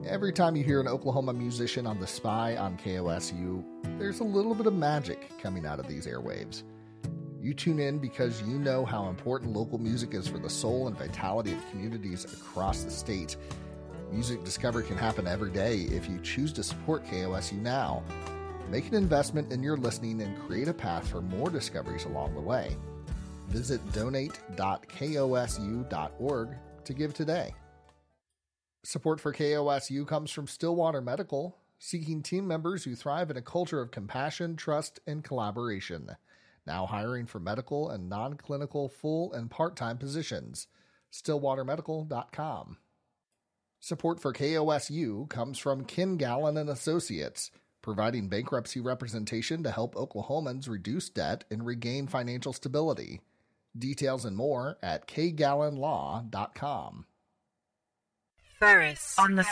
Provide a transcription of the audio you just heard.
Every time you hear an Oklahoma musician on The Spy on KOSU, there's a little bit of magic coming out of these airwaves. You tune in because you know how important local music is for the soul and vitality of communities across the state. Music discovery can happen every day if you choose to support KOSU now. Make an investment in your listening and create a path for more discoveries along the way. Visit donate.kosu.org to give today. Support for KOSU comes from Stillwater Medical, seeking team members who thrive in a culture of compassion, trust, and collaboration. Now hiring for medical and non-clinical full and part-time positions. StillwaterMedical.com. Support for KOSU comes from Ken Gallen and Associates, providing bankruptcy representation to help Oklahomans reduce debt and regain financial stability. Details and more at kgallenlaw.com. Ferris on the